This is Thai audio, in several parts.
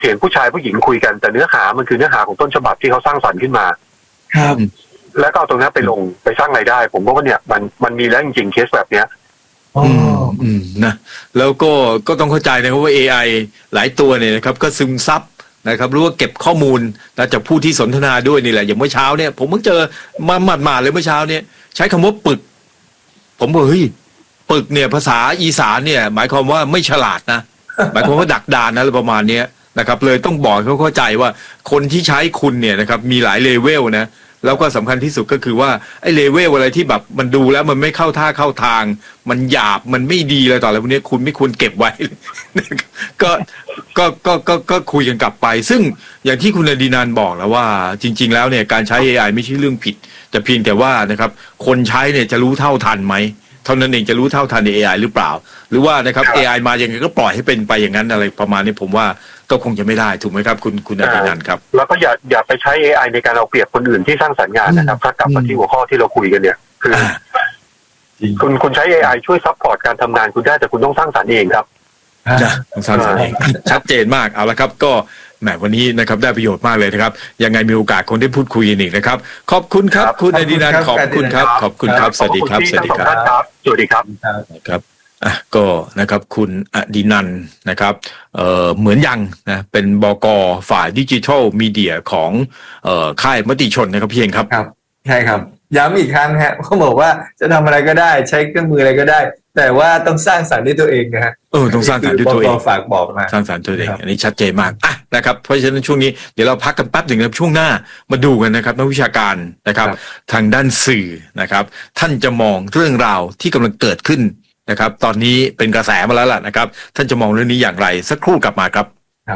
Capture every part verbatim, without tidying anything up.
เสียงผู้ชายผู้หญิงคุยกันแต่เนื้อหามันคือเนื้อหาของต้นฉบับที่เขาสร้างสรรค์ขึ้นมาครับแล้วก็เอาตรงนั้นไปลงไปสร้างรายได้ผมก็ว่าเนี่ยมันมันมีแล้วจริงๆเคสแบบเนี้ยอืมอืมนะแล้วก็ก็ต้องเข้าใจนะครับว่า เอ ไอ หลายตัวเนี่ยนะครับก็ซึมซับนะครับรู้ว่าเก็บข้อมูลจากผู้ที่สนทนาด้วยนี่แหละอย่างเมื่อเช้าเนี่ยผมเพิ่งเจอมาหมาดๆเลยเมื่อเช้าเนี่ยใช้คำว่าปึกผมบอกเฮ้ยปึกเนี่ยภาษาอีสานเนี่ยหมายความว่าไม่ฉลาดนะหมายความว่าดักดานนะอะไรประมาณนี้นะครับเลยต้องบอกเขาเข้าใจว่าคนที่ใช้คุณเนี่ยนะครับมีหลายเลเวลนะแล้วก็สำคัญที่สุดก็คือว่าไอ้เลเวลอะไรที่แบบมันดูแล้วมันไม่เข้าท่าเข้าทางมันหยาบมันไม่ดีอะไรต่ออะไรพวกนี้คุณไม่ควรเก็บไว้ ก็ก็ก็ก็ก็คุยกันกลับไปซึ่งอย่างที่คุณอดินันท์บอกแล้วว่าจริงๆแล้วเนี่ยการใช้ เอ ไอ ไม่ใช่เรื่องผิดแต่เพียงแต่ว่านะครับคนใช้เนี่ยจะรู้เท่าทันไหมเท่านั้นเองจะรู้เท่าทันใน เอ ไอ หรือเปล่าหรือว่านะครับ เอ ไอ มาอย่างไงก็ปล่อยให้เป็นไปอย่างนั้นอะไรประมาณนี้ผมว่าก็คงจะไม่ได้ถูกไหมครับคุณคุณอดินันท์ครับแล้วก็อย่าอย่าไปใช้ เอ ไอ ในการเอาเปรียบคนอื่นที่สร้างสรรค์งานนะครับถ้ากลับมาที่หัวข้อที่เราคุยกันเนี่ยคือคุณคุณใช้ เอ ไอ ช่วยซัพพอร์ตการทำงานคุณได้แต่คุณต้องสร้างสรรค์เองครับต้องสร้างสรรค์เองชัดเจนมากเอาละครับก็แหมวันนี้นะครับได้ประโยชน์มากเลยนะครับยังไงมีโอกาสคงได้พูดคุยกันอีกนะครับขอบคุณครับคุณอดินันท์ขอบคุณครับขอบคุณครับสวัสดีครับสวัสดีครับสวัสดีครับครับอ่ะก็นะครับคุณอดินันท์นะครับเอ่อเหมือนยังนะเป็นบก.ฝ่ายดิจิทัลมีเดียของเอ่อค่ายมติชนนะครับพี่เองครับครับใช่ครับย้ำอีกครั้งฮะเขาบอกว่าจะทำอะไรก็ได้ใช้เครื่องมืออะไรก็ได้แต่ว่าต้องสร้างสรรค์ด้วยตัวเองนะฮะเออต้องสร้างสรรค์ด้วยตัวเองฝากบอกมาสร้างสรรค์ด้วยตัวเองอันนี้ชัดเจนมากอ่ะนะครับเพราะฉะนั้นช่วงนี้เดี๋ยวเราพักกันแป๊บหนึ่งนะช่วงหน้ามาดูกันนะครับนักวิชาการนะครับทางด้านสื่อนะครับท่านจะมองเรื่องราวที่กำลังเกิดขึ้นนะครับตอนนี้เป็นกระแสมาแล้วล่ะนะครับท่านจะมองเรื่องนี้อย่างไรสักครู่กลับมาครับครับ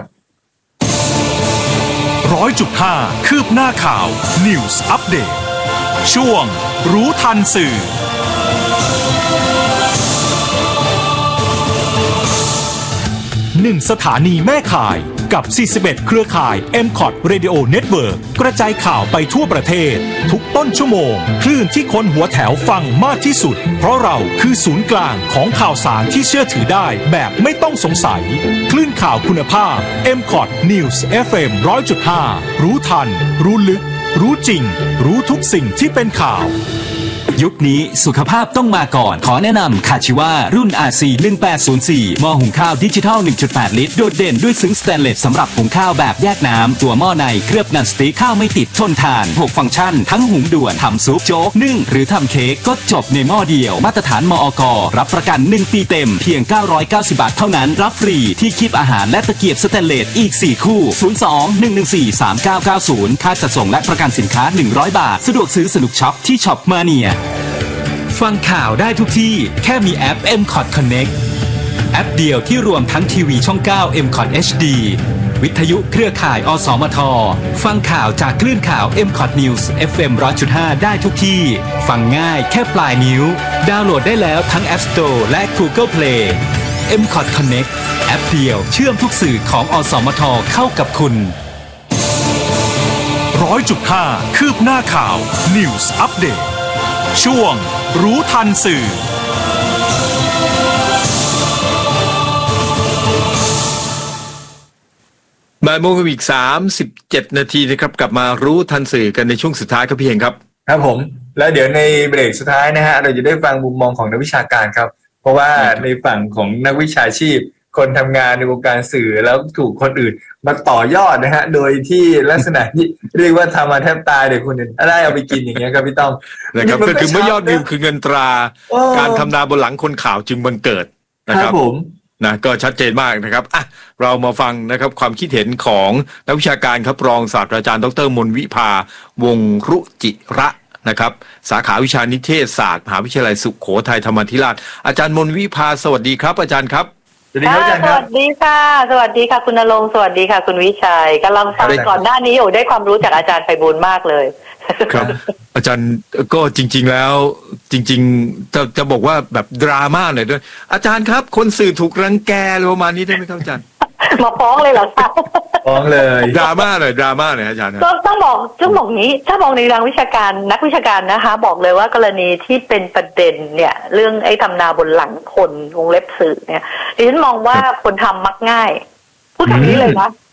ร้อยจุดห้าคืบหน้าข่าว News Update ช่วงรู้ทันสื่อหนึ่งสถานีแม่ข่ายกับสี่สิบเอ็ดเครือข่าย เอ็ม คอท Radio Network กระจายข่าวไปทั่วประเทศทุกต้นชั่วโมงคลื่นที่คนหัวแถวฟังมากที่สุดเพราะเราคือศูนย์กลางของข่าวสารที่เชื่อถือได้แบบไม่ต้องสงสัยคลื่นข่าวคุณภาพ เอ็ม คอท News เอฟ เอ็ม หนึ่งร้อยจุดห้า รู้ทันรู้ลึกรู้จริงรู้ทุกสิ่งที่เป็นข่าวยุคนี้สุขภาพต้องมาก่อนขอแนะนำคาชิวารุ่น อาร์ ซี หนึ่งแปดศูนย์สี่ หม้อหุงข้าวดิจิทัล หนึ่งจุดแปด ลิตรโดดเด่นด้วยซึ้งสแตนเลสสำหรับหุงข้าวแบบแยกน้ำตัวหม้อในเคลือบนันสติ๊กข้าวไม่ติดทนทานหกฟังก์ชันทั้งหุงด่วนทำซุปโจ๊กนึ่งหรือทำเค้กก็จบในหม้อเดียวมาตรฐานมอก.รับประกันหนึ่งปีเต็มเพียงเก้าร้อยเก้าสิบบาทเท่านั้นรับฟรีที่คีบอาหารและตะเกียบสแตนเลสอีกสี่คู่ศูนย์ สอง หนึ่ง หนึ่ง สี่ สาม เก้า เก้า ศูนย์ค่าจัดส่งและประกันสินค้าหนึ่งร้อยบาทสะดวกซื้อสนุกช็อปที่ช็อปมาเนียฟังข่าวได้ทุกที่แค่มีแอป เอ็ม คอท Connect แอปเดียวที่รวมทั้งทีวีช่องเก้า เอ็ม คอท เอช ดี วิทยุเครือข่าย อสมท ฟังข่าวจากคลื่นข่าว เอ็ม คอท News เอฟ เอ็ม หนึ่งร้อยจุดห้า ได้ทุกที่ฟังง่ายแค่ปลายนิ้วดาวน์โหลดได้แล้วทั้ง App Store และ Google Play เอ็ม คอท Connect แอปเดียวเชื่อมทุกสื่อของอสมทเข้ากับคุณร้อยจุดห้า คืบหน้าข่าว News Update ช่วงรู้ทันสื่อบ่ายโมงอีกสามสิบเจ็ดนาทีนะครับกลับมารู้ทันสื่อกันในช่วงสุดท้ายครับพี่เองครับครับผมแล้วเดี๋ยวในเบรกสุดท้ายนะฮะเราจะได้ฟังมุมมองของนักวิชาการครับเพราะว่าในฝั่งของนักวิชาชีพคนทำงานในวงการสื่อแล้วถูกคนอื่นมาต่อยอดนะฮะโดยที่ลักษณะที่เรียกว่าทำมาแทบตายเดี๋ยวคนอื่นได้เอาไปกินอย่างเงี้ยครับพี่ต้อมนะครับก็คือเมื่อยอดวิวคือเงินตราการทำนาบนหลังคนข่าวจึงบังเกิดนะครับผมนะก็ชัดเจนมากนะครับอ่ะเรามาฟังนะครับความคิดเห็นของนักวิชาการครับรองศาสตราจารย์ดร.มนวิภาวงศ์รุจิระนะครับสาขาวิชานิเทศศาสตร์มหาวิทยาลัยสุโขทัยธรรมาธิราชอาจารย์มนวิภาสวัสดีครับอาจารย์ครับสวัสดีครับอาจารย์ครับสวัสดีค่ะสวัสดีค่ะคุณณรงค์สวัสดีค่ะคุณวิชัยกำลังฟังก่อนหน้านี้โอ้ได้ความรู้จากอาจารย์ไพบูลย์มากเลยครับอาจารย์ก็จริงๆแล้วจริงๆจะจะบอกว่าแบบดราม่าหน่อยด้วยอาจารย์ครับคนสื่อถูกรังแกประมาณนี้ได้ไหมครับอาจารย์มาฟ้องเลยเหรอคะฟ้องเลยดราม่าหน่อยดราม่าหน่อยอาจารย์ก็ต้องบอกต้องบอกนี้ถ้ามองในทางวิชาการนักวิชาการนะคะบอกเลยว่ากรณีที่เป็นประเด็นเนี่ยเรื่องไอ้ทำนาบนหลังคนวงเล็บสื่อเนี่ยดิฉันมองว่าคนทำมักง่ายพูดคำนี้เลยนะ